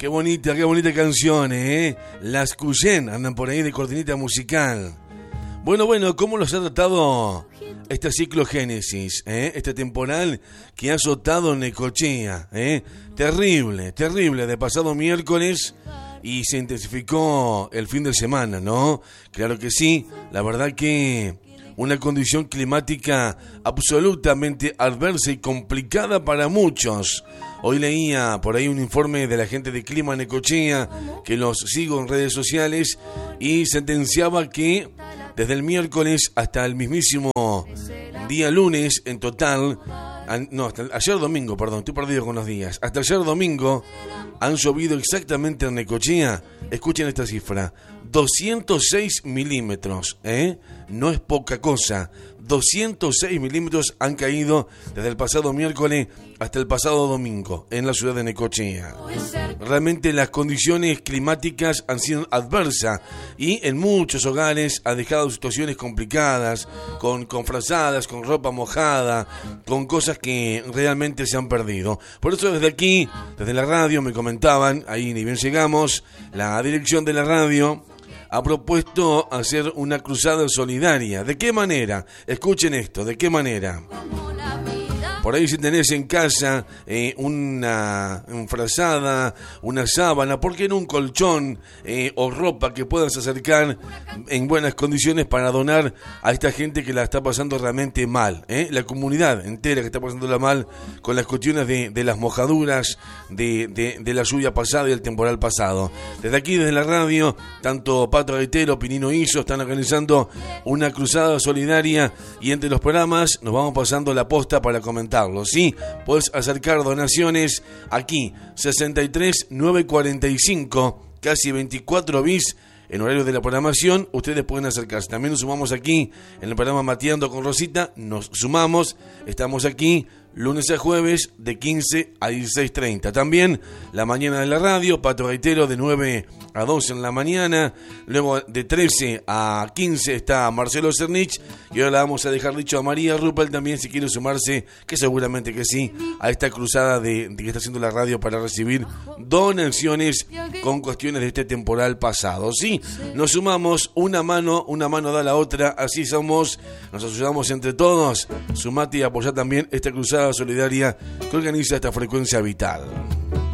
Qué bonita canción, ¿eh? Las Cuyen andan por ahí de cortinita musical. Bueno, ¿cómo los ha tratado esta ciclogénesis, este temporal que ha azotado Necochea, Terrible, de pasado miércoles y se intensificó el fin de semana, ¿no? Claro que sí, la verdad que una condición climática absolutamente adversa y complicada para muchos. Hoy leía por ahí un informe de la gente de Clima Necochea, que los sigo en redes sociales, y sentenciaba que desde el miércoles hasta el mismísimo día lunes, en total, ayer domingo, estoy perdido con los días, hasta ayer domingo han llovido exactamente en Necochea, escuchen esta cifra, 206 milímetros, no es poca cosa, 206 milímetros han caído desde el pasado miércoles hasta el pasado domingo en la ciudad de Necochea. Realmente las condiciones climáticas han sido adversas y en muchos hogares ha dejado situaciones complicadas, con frazadas, con ropa mojada, con cosas que realmente se han perdido. Por eso desde aquí, desde la radio, me comentaban, ahí ni bien llegamos, la dirección de la radio ha propuesto hacer una cruzada solidaria. ¿De qué manera? Escuchen esto, ¿de qué manera? Por ahí si tenés en casa una frazada, una sábana, ¿por qué no un colchón o ropa que puedas acercar en buenas condiciones para donar a esta gente que la está pasando realmente mal? La comunidad entera que está pasándola mal con las cuestiones de las mojaduras, de la lluvia pasada y el temporal pasado. Desde aquí, desde la radio, tanto Pato Gaitero, Pinino Iso están organizando una cruzada solidaria y entre los programas nos vamos pasando la posta para comentar. Sí, puedes acercar donaciones aquí, 63 945, casi 24 bis en horario de la programación. Ustedes pueden acercarse. También nos sumamos aquí en el programa Mateando con Rosita. Nos sumamos, estamos aquí lunes a jueves de 15 a 16:30. También la mañana de la radio, Pato Gaitero de 9 a 12 en la mañana. Luego de 13 a 15 está Marcelo Cernich. Y ahora la vamos a dejar dicho a María Ruppel también, si quiere sumarse, que seguramente que sí, a esta cruzada de que está haciendo la radio para recibir donaciones con cuestiones de este temporal pasado. Sí, nos sumamos, una mano da la otra, así somos, nos ayudamos entre todos. Sumate y apoyá también esta cruzada solidaria que organiza esta frecuencia vital.